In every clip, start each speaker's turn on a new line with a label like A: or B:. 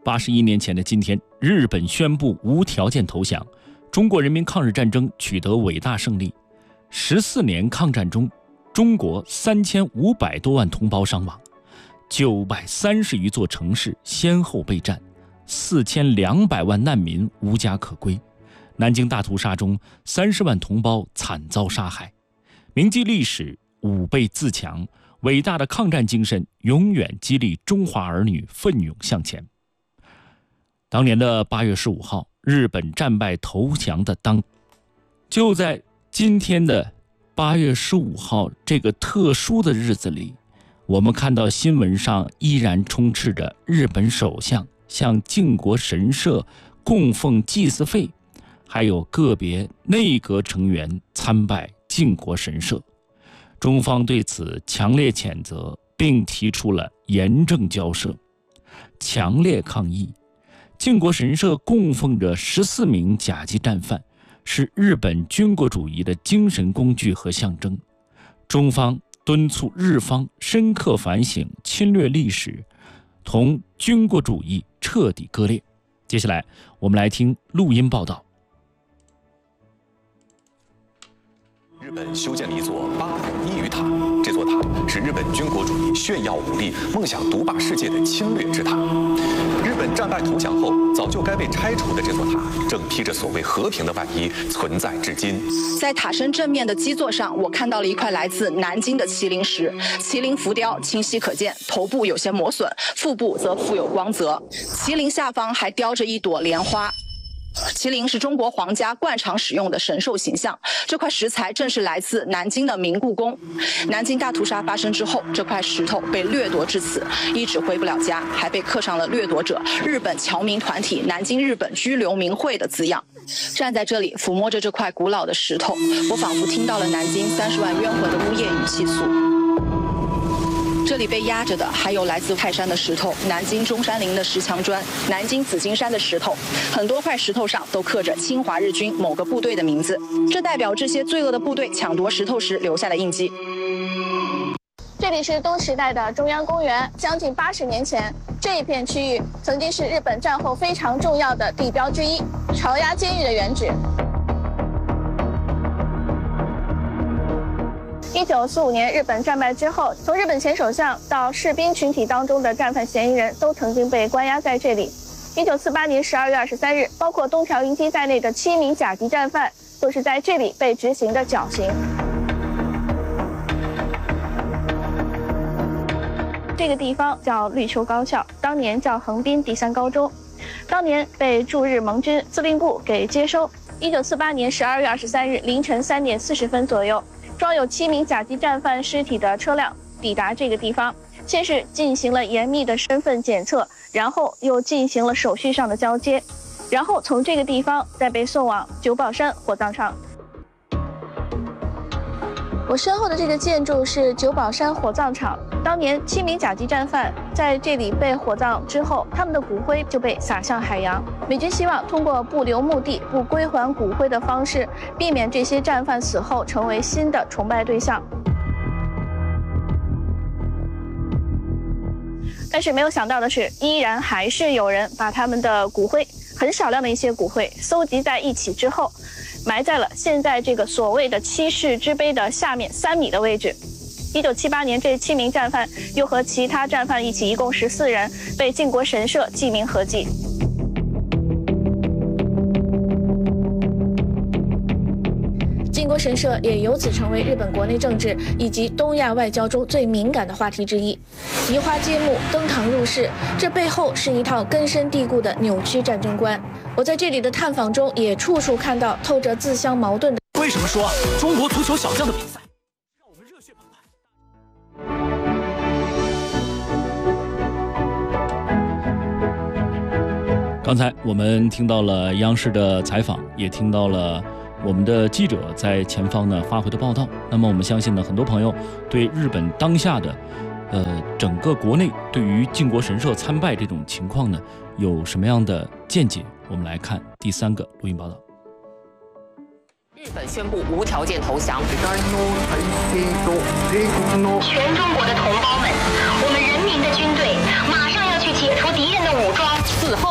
A: 81年前的今天，日本宣布无条件投降，中国人民抗日战争取得伟大胜利。14年抗战中，中国3500多万同胞伤亡，930余座城市先后被占，4200万难民无家可归。南京大屠杀中，30万同胞惨遭杀害。铭记历史，吾辈自强，伟大的抗战精神永远激励中华儿女奋勇向前。当年的8月15号，日本战败投降的就在今天的8月15号这个特殊的日子里，我们看到新闻上依然充斥着日本首相向靖国神社供奉祭祀费，还有个别内阁成员参拜靖国神社。中方对此强烈谴责，并提出了严正交涉，强烈抗议。靖国神社供奉着14名甲级战犯，是日本军国主义的精神工具和象征。中方敦促日方深刻反省侵略历史，同军国主义彻底割裂。接下来我们来听录音报道。
B: 日本修建了一座八璞一鱼塔，这座塔是日本军国主义炫耀武力、梦想独霸世界的侵略之塔。日本战败投降后，早就该被拆除的这座塔，正披着所谓和平的外衣存在至今。
C: 在塔身正面的基座上，我看到了一块来自南京的麒麟石，麒麟浮雕清晰可见，头部有些磨损，腹部则富有光泽，麒麟下方还雕着一朵莲花。麒麟是中国皇家惯常使用的神兽形象，这块石材正是来自南京的明故宫。南京大屠杀发生之后，这块石头被掠夺至此，一直回不了家，还被刻上了掠夺者日本侨民团体南京日本居留民会的字样。站在这里抚摸着这块古老的石头，我仿佛听到了南京30万冤魂的呜咽与泣诉。这里被压着的还有来自泰山的石头、南京中山陵的石墙砖、南京紫金山的石头，很多块石头上都刻着侵华日军某个部队的名字，这代表这些罪恶的部队抢夺石头时留下的印记。
D: 这里是东时代的中央公园，将近80年前，这一片区域曾经是日本战后非常重要的地标之一——巢鸭监狱的原址。1945年日本战败之后，从日本前首相到士兵群体当中的战犯嫌疑人都曾经被关押在这里。1948年12月23日，包括东条英机在内的7名甲级战犯都是在这里被执行的绞刑。这个地方叫绿丘高校，当年叫横滨第3高中，当年被驻日盟军司令部给接收。1948年12月23日凌晨3点40分左右，装有7名甲级战犯尸体的车辆抵达这个地方，先是进行了严密的身份检测，然后又进行了手续上的交接，然后从这个地方再被送往久保山火葬场。我身后的这个建筑是久保山火葬场，当年7名甲级战犯在这里被火葬之后，他们的骨灰就被撒向海洋。美军希望通过不留墓地、不归还骨灰的方式，避免这些战犯死后成为新的崇拜对象。但是没有想到的是，依然还是有人把他们的骨灰，很少量的一些骨灰搜集在一起之后，埋在了现在这个所谓的七世之碑的下面3米的位置。1978年，这7名战犯又和其他战犯一起，一共14人被靖国神社记名合祭。靖国神社也由此成为日本国内政治以及东亚外交中最敏感的话题之一。移花接木，登堂入室，这背后是一套根深蒂固的扭曲战争观。我在这里的探访中也处处看到透着自相矛盾的。
E: 为什么说中国足球小将的比赛让我们热血澎湃？
A: 刚才我们听到了央视的采访，也听到了我们的记者在前方呢发回的报道。那么我们相信呢，很多朋友对日本当下的整个国内对于靖国神社参拜这种情况呢有什么样的见解？我们来看第3个录音报道。
F: 日本宣布无条件投降。
G: 全中国的同胞们，我们人民的军队马上要去解除敌人的武装。
F: 此后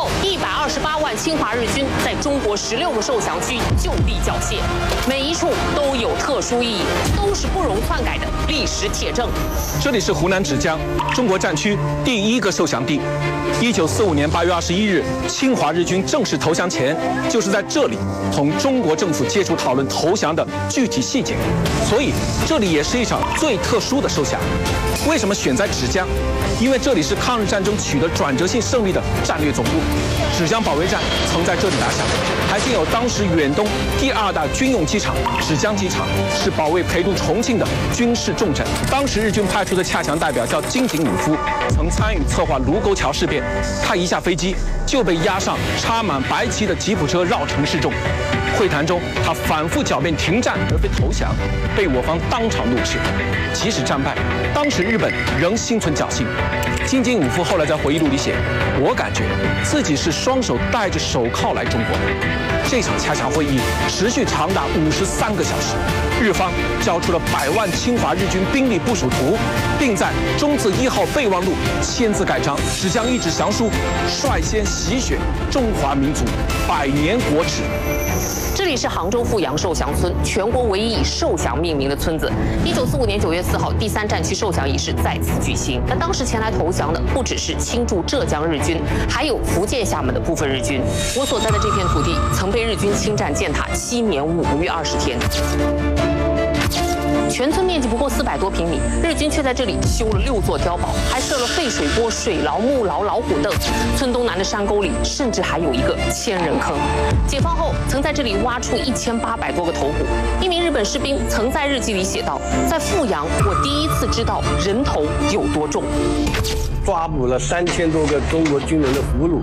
F: 中国16个受降区就地缴械，每一处都有特殊意义，都是不容篡改的历史铁证。
G: 这里是湖南芷江，中国战区第1个受降地。1945年8月21日，侵华日军正式投降前，就是在这里同中国政府接触讨论投降的具体细节，所以这里也是一场最特殊的受降。为什么选在芷江？因为这里是抗日战争取得转折性胜利的战略总部，芷江保卫战曾在这里打响，还建有当时远东第2大军用机场芷江机场，是保卫陪都重庆的军事重镇。当时日军派出的恰强代表叫金井武夫，曾参与策划卢沟桥事变。他一下飞机就被押上插满白旗的吉普车绕城示众。会谈中，他反复狡辩停战而非投降，被我方当场怒斥。即使战败，当时日本仍心存侥幸。金井武夫后来在回忆录里写：“我感觉自己是双手戴着手铐来中国的。”这场恰强会议持续长达53个小时，日方交出了100万侵华日军兵力部署图，并在中字1号备忘录签字盖章，芷江一纸降书，率先洗雪中华民族100年国耻。
F: 这里是杭州富阳受降村，全国唯一以受降命名的村子。1945年9月4号，第3战区受降仪式在此举行。那当时前来投降的不只是倾注浙江日军，还有福建厦门的部分日军。我所在的这片土地曾被日军侵占践踏7年5月20天。全村面积不过400多平米，日军却在这里修了6座碉堡，还设了废水锅、水牢、木牢、老虎凳。村东南的山沟里，甚至还有一个千人坑。解放后，曾在这里挖出1800多个头骨。一名日本士兵曾在日记里写道：“在富阳，我第一次知道人头有多重。”
H: 抓捕了3000多个中国军人的俘虏。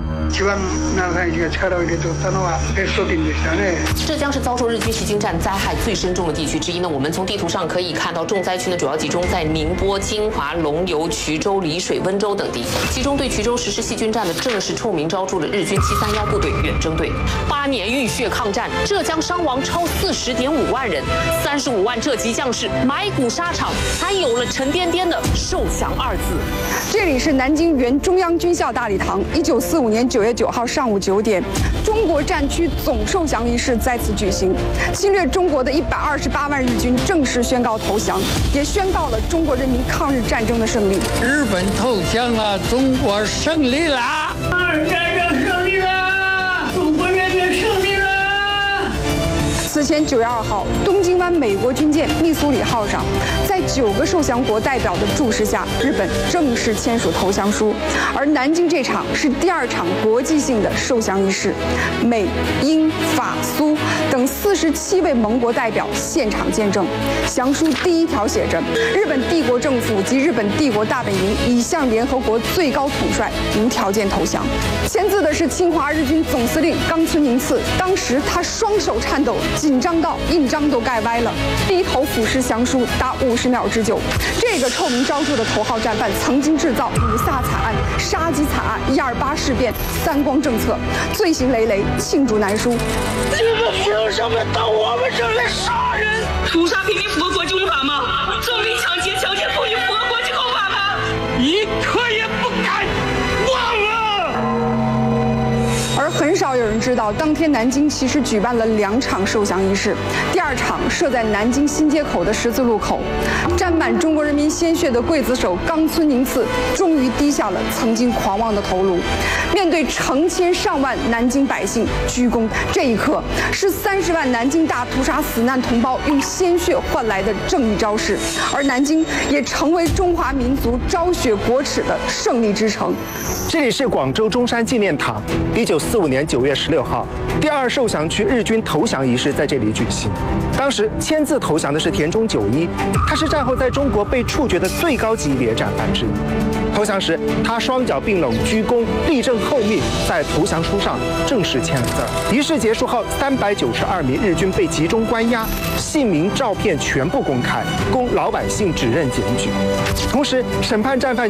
F: 浙江是遭受日军袭军战灾害最深重的地区之一呢。我们从地图上可以看到，重灾区呢主要集中在宁波、金华、龙游、衢州、丽水、温州等地。其中对衢州实施细军战的，正是臭名昭著的日军731部队远征队。8年浴血抗战，浙江伤亡超40.5万人，35万浙籍将士埋骨沙场，才有了沉甸甸的受降2字。
I: 这里是南京原中央军校大礼堂。1945年9月9号上午9点，中国战区总受降仪式在此举行。侵略中国的128万日军正式宣告投降，也宣告了中国人民抗日战争的胜利。
J: 日本投降了，中国胜利了！
K: 抗日战争胜利了！中国人民胜利了！
I: 此前9月2号，东京湾美国军舰密苏里号上，在9个受降国代表的注视下，日本正式签署投降书。而南京这场是第2场国际性的受降仪式，美、英、法、苏等47位盟国代表现场见证。降书第1条写着：日本帝国政府及日本帝国大本营已向联合国最高统帅无条件投降。签字的是侵华日军总司令冈村宁次，当时他双手颤抖，紧张到印章都盖歪了，低头俯视降书达50秒之久。这个臭名昭著的头号战犯曾经制造五卅惨案、杀鸡惨案、128事变、3光政策，罪行累累，罄竹难书。
K: 你们凭什么到我们这儿来杀人？屠杀平民符合国际公法吗？纵兵抢劫、强奸妇女符合国际公法吗？
J: 一刻也不敢忘了。
I: 而很少有人知道，当天南京其实举办了2场受降仪式。第2场设在南京新街口的十字路口，沾满中国人民鲜血的刽子手冈村宁次终于低下了曾经狂妄的头颅，面对成千上万南京百姓鞠躬。这一刻，是30万南京大屠杀死难同胞用鲜血换来的正义昭示，而南京也成为中华民族昭雪国耻的胜利之城。
L: 这里是广州中山纪念堂。1945年9月16号，第2受降区日军投降仪式在这里举行。当时签字投降的是田中久一，他是战后在中国被处决的最高级别战犯之一。投降时，他双脚并拢鞠躬，立正候命，在投降书上正式签了字。仪式结束后，392名日军被集中关押，姓名、照片全部公开，供老百姓指认检举。同时，审判战犯